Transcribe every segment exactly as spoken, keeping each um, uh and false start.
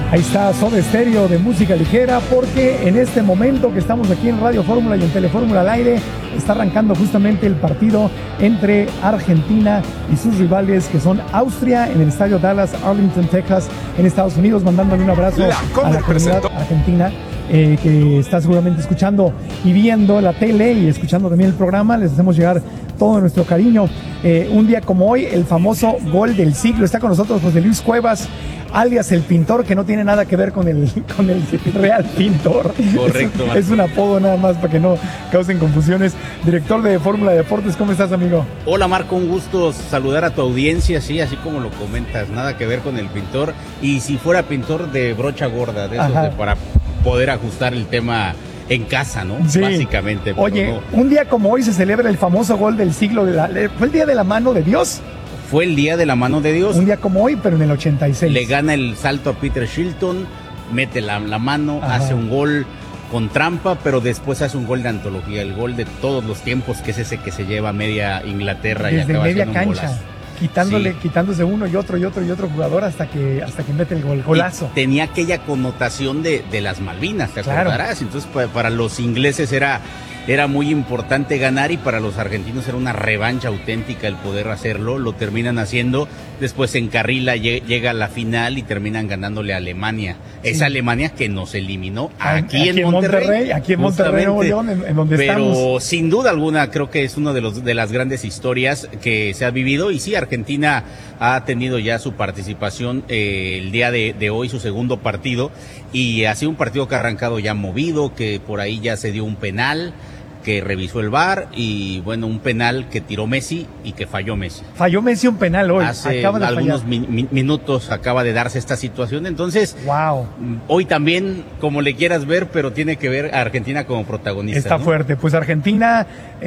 Ahí está Soda Stereo de música ligera, porque en este momento que estamos aquí en Radio Fórmula y en Telefórmula al aire, está arrancando justamente el partido entre Argentina y sus rivales, que son Austria, en el estadio Dallas, Arlington, Texas, en Estados Unidos. Mandándole un abrazo a la comunidad argentina, eh, que está seguramente escuchando y viendo la tele y escuchando también el programa. Les hacemos llegar todo nuestro cariño. Eh, un día como hoy, el famoso gol del siglo. Está con nosotros José Luis Cuevas, alias el pintor, que no tiene nada que ver con el, con el real pintor. Correcto. Es, es un apodo nada más para que no causen confusiones. Director de Fórmula Deportes, ¿cómo estás, amigo? Hola, Marco, un gusto saludar a tu audiencia, sí, así como lo comentas, nada que ver con el pintor. Y si fuera pintor, de brocha gorda, de esos de, para poder ajustar el tema en casa, ¿no? Sí. Básicamente. Oye, no. Un día como hoy se celebra el famoso gol del siglo. De la, ¿Fue el día de la mano de Dios? Fue el día de la mano de Dios. Un día como hoy, pero en el ochenta y seis. Le gana el salto a Peter Shilton, mete la, la mano, Ajá. hace un gol con trampa, pero después hace un gol de antología, el gol de todos los tiempos, que es ese que se lleva a media Inglaterra. Desde y acaba media cancha, un golazo. Quitándole, sí. quitándose uno y otro y otro y otro jugador hasta que hasta que mete el gol, golazo. Y tenía aquella connotación de, de las Malvinas, ¿te claro. acordarás? Entonces para, para los ingleses era, era muy importante ganar, y para los argentinos era una revancha auténtica el poder hacerlo. Lo terminan haciendo, después se encarrila, llega a la final y terminan ganándole a Alemania. Sí. Esa Alemania que nos eliminó aquí, aquí en, en Monterrey, Monterrey. Aquí en Monterrey, Nuevo León, en, en donde pero estamos. Pero sin duda alguna creo que es una de, los, de las grandes historias que se ha vivido. Y sí, Argentina ha tenido ya su participación eh, el día de, de hoy, su segundo partido. Y ha sido un partido que ha arrancado ya movido, que por ahí ya se dio un penal que revisó el V A R, y bueno, un penal que tiró Messi y que falló Messi. Falló Messi un penal hoy. Hace acaba de algunos mi, mi, minutos acaba de darse esta situación. Entonces, wow. Hoy también, como le quieras ver, pero tiene que ver a Argentina como protagonista. Está, ¿no? Fuerte. Pues Argentina,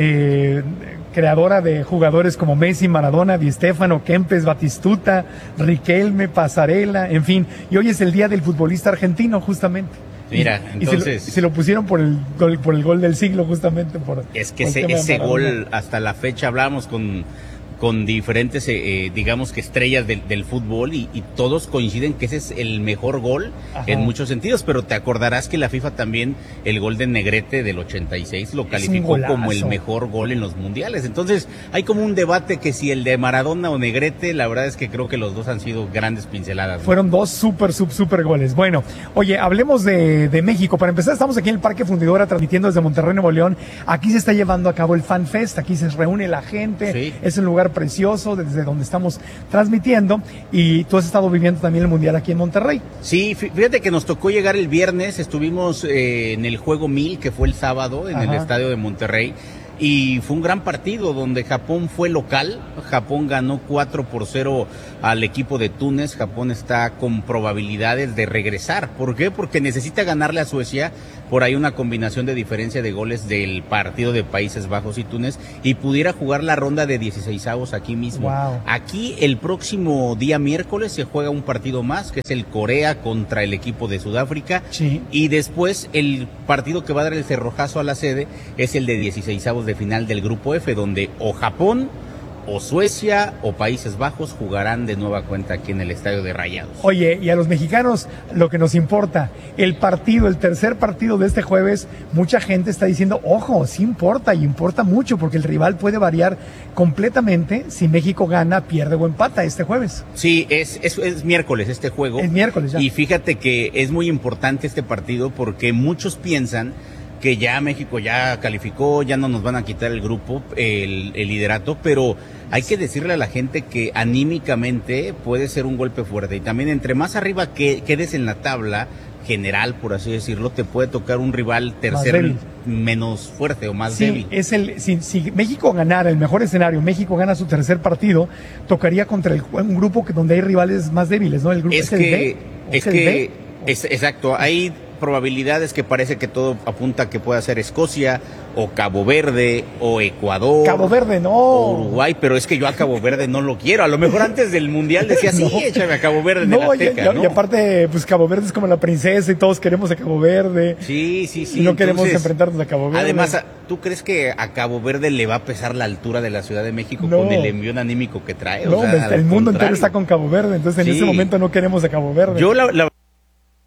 eh, creadora de jugadores como Messi, Maradona, Di Stéfano, Kempes, Batistuta, Riquelme, Pasarela, en fin. Y hoy es el día del futbolista argentino, justamente. Mira, y, entonces... Y se, lo, se lo pusieron por el, gol, por el gol del siglo, justamente. por Es que ese, ese gol, hasta la fecha hablábamos con, con diferentes, eh, digamos que estrellas del, del fútbol, y, y todos coinciden que ese es el mejor gol. Ajá. En muchos sentidos, pero te acordarás que la FIFA también, el gol de Negrete del ochenta y seis, lo calificó como el mejor gol en los mundiales. Entonces hay como un debate que si el de Maradona o Negrete. La verdad es que creo que los dos han sido grandes pinceladas, ¿no? Fueron dos súper, súper, súper goles. Bueno, oye, hablemos de, de México. Para empezar, estamos aquí en el Parque Fundidora, transmitiendo desde Monterrey, Nuevo León. Aquí se está llevando a cabo el Fan Fest, aquí se reúne la gente. Sí. Es un lugar precioso desde donde estamos transmitiendo, y tú has estado viviendo también el Mundial aquí en Monterrey. Sí, fíjate que nos tocó llegar el viernes, estuvimos eh, en el Juego Mil, que fue el sábado, en Ajá. el estadio de Monterrey, y fue un gran partido donde Japón fue local. Japón ganó cuatro por cero al equipo de Túnez. Japón está con probabilidades de regresar. ¿Por qué? Porque necesita ganarle a Suecia. Por ahí una combinación de diferencia de goles del partido de Países Bajos y Túnez, y pudiera jugar la ronda de dieciseisavos aquí mismo. Wow. Aquí el próximo día miércoles se juega un partido más, que es el Corea contra el equipo de Sudáfrica. Sí. Y después el partido que va a dar el cerrojazo a la sede es el de dieciseisavos de final del grupo F, donde o Japón, o Suecia, o Países Bajos jugarán de nueva cuenta aquí en el estadio de Rayados. Oye, y a los mexicanos lo que nos importa, el partido, el tercer partido de este jueves, mucha gente está diciendo, ojo, sí importa, y importa mucho, porque el rival puede variar completamente si México gana, pierde o empata este jueves. Sí, es, es, es miércoles este juego. Es miércoles ya. Y fíjate que es muy importante este partido, porque muchos piensan que ya México ya calificó, ya no nos van a quitar el grupo, el, el liderato, pero hay que decirle a la gente que anímicamente puede ser un golpe fuerte, y también entre más arriba que quedes en la tabla general, por así decirlo, te puede tocar un rival tercero menos fuerte o más sí, débil. Es el, si, si México ganara, el mejor escenario, México gana su tercer partido, tocaría contra el, un grupo que donde hay rivales más débiles, ¿no? El grupo es, es que, el B, es, es que, el B, es, exacto, hay probabilidades que parece que todo apunta que pueda ser Escocia o Cabo Verde o Ecuador. Cabo Verde no. O Uruguay, pero es que yo a Cabo Verde no lo quiero. A lo mejor antes del Mundial decía, sí, no. échame a Cabo Verde no, de la Azteca, y, ¿no? Y aparte, pues Cabo Verde es como la princesa y todos queremos a Cabo Verde. Sí, sí, sí. Y no entonces, queremos enfrentarnos a Cabo Verde. Además, ¿tú crees que a Cabo Verde le va a pesar la altura de la Ciudad de México no. con el envión anímico que trae? No, o sea, el mundo entero está con Cabo Verde, entonces en sí. ese momento no queremos a Cabo Verde. Yo la, la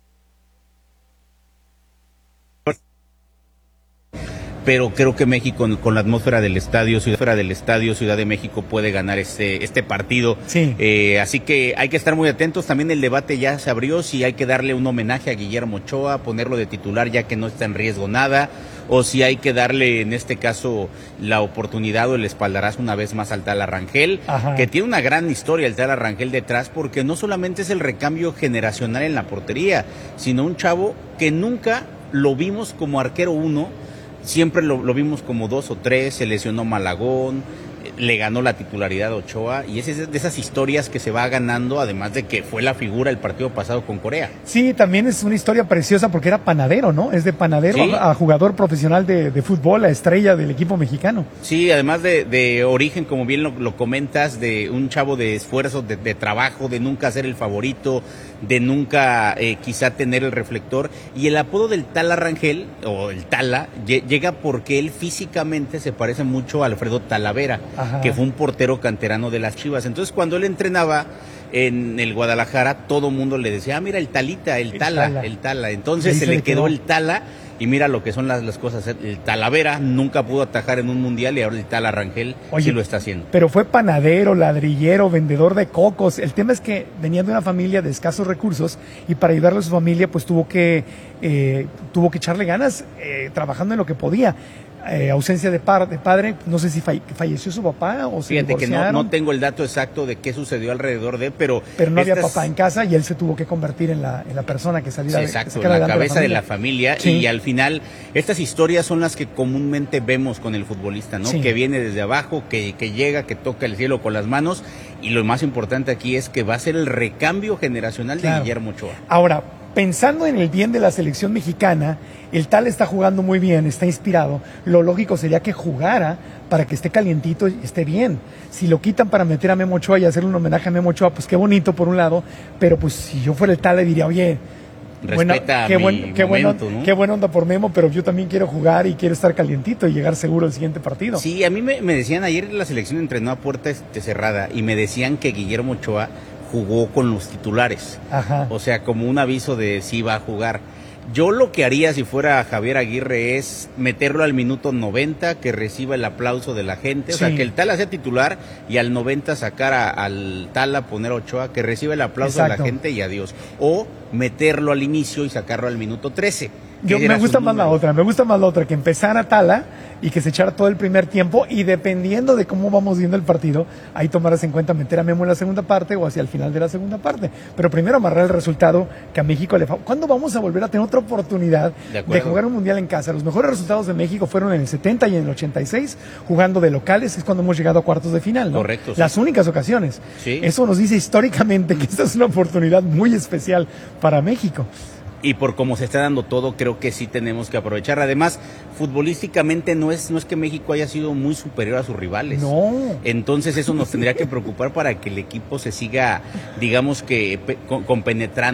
pero creo que México con la atmósfera del estadio, Ciudad del estadio, Ciudad de México puede ganar este, este partido. Sí. Eh, así que hay que estar muy atentos. También el debate ya se abrió si hay que darle un homenaje a Guillermo Ochoa, ponerlo de titular ya que no está en riesgo nada, o si hay que darle en este caso la oportunidad o el espaldarazo una vez más al Tala Rangel, Ajá. que tiene una gran historia el Tala Rangel detrás, porque no solamente es el recambio generacional en la portería, sino un chavo que nunca lo vimos como arquero uno, siempre lo, lo vimos como dos o tres, se lesionó Malagón, le ganó la titularidad a Ochoa, y es de esas historias que se va ganando, además de que fue la figura el partido pasado con Corea. Sí, también es una historia preciosa porque era panadero, ¿no? Es de panadero ¿Sí? a, a jugador profesional de, de fútbol, la estrella del equipo mexicano. Sí, además de, de origen, como bien lo, lo comentas, de un chavo de esfuerzo, de, de trabajo, de nunca ser el favorito, de nunca eh, quizá tener el reflector, y el apodo del Tala Rangel, o el Tala, llega porque él físicamente se parece mucho a Alfredo Talavera, Ajá. que fue un portero canterano de las Chivas. Entonces cuando él entrenaba en el Guadalajara, todo mundo le decía, ah, mira el Talita, el, el Tala, Tala, el Tala. Entonces se, se le quedó, quedó el Tala, y mira lo que son las, las cosas. El Talavera nunca pudo atajar en un mundial, y ahora el Tala Rangel Oye, sí lo está haciendo. Pero fue panadero, ladrillero, vendedor de cocos. El tema es que venía de una familia de escasos recursos, y para ayudarle a su familia pues tuvo que, eh, tuvo que echarle ganas eh, trabajando en lo que podía. Eh, ausencia de, par, de padre, no sé si falle, falleció su papá o se Fíjate que no, no tengo el dato exacto de qué sucedió alrededor de él, pero... Pero no había papá en casa, y él se tuvo que convertir en la, en la persona que saliera sí, exacto, de, en la cabeza de la familia, sí. Y al final estas historias son las que comúnmente vemos con el futbolista, ¿no? Sí. Que viene desde abajo, que, que llega, que toca el cielo con las manos, y lo más importante aquí es que va a ser el recambio generacional claro. de Guillermo Ochoa. Ahora, pensando en el bien de la selección mexicana, el Tal está jugando muy bien, está inspirado. Lo lógico sería que jugara para que esté calientito y esté bien. Si lo quitan para meter a Memo Ochoa y hacerle un homenaje a Memo Ochoa, pues qué bonito por un lado, pero pues si yo fuera el Tal le diría, oye, respeta qué, mi buen, qué, momento, bueno, ¿no? Qué buena onda por Memo, pero yo también quiero jugar y quiero estar calientito y llegar seguro al siguiente partido. Sí, a mí me, me decían, ayer la selección entrenó a puerta cerrada, y me decían que Guillermo Ochoa jugó con los titulares. Ajá. O sea, como un aviso de si va a jugar. Yo lo que haría si fuera Javier Aguirre es meterlo al minuto noventa, que reciba el aplauso de la gente, o sí. sea, que el Tala sea titular, y al noventa sacar a, al Tala, poner a Ochoa, que reciba el aplauso Exacto. de la gente y adiós. O meterlo al inicio y sacarlo al minuto trece. Yo me gusta más la otra, me gusta más la otra, que empezara Tala y que se echara todo el primer tiempo, y dependiendo de cómo vamos viendo el partido, ahí tomarás en cuenta meter a Memo en la segunda parte o hacia el final de la segunda parte. Pero primero amarrar el resultado que a México le falta. ¿Cuándo vamos a volver a tener otra oportunidad de, de jugar un mundial en casa? Los mejores resultados de México fueron en el setenta y en el ochenta y seis, jugando de locales, es cuando hemos llegado a cuartos de final, ¿no? Correcto. Sí. Las únicas ocasiones. Sí. Eso nos dice históricamente que esta es una oportunidad muy especial para México. Y por cómo se está dando todo, creo que sí tenemos que aprovechar. Además, futbolísticamente no es no es que México haya sido muy superior a sus rivales. No. Entonces eso nos tendría que preocupar para que el equipo se siga, digamos que, pe- con, compenetrando